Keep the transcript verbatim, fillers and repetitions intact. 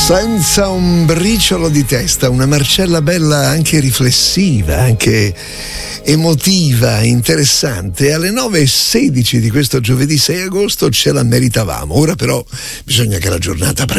Senza un briciolo di testa, una Marcella bella, anche riflessiva, anche emotiva, interessante. Alle nove e sedici di questo giovedì sei agosto ce la meritavamo. Ora però bisogna che la giornata prenda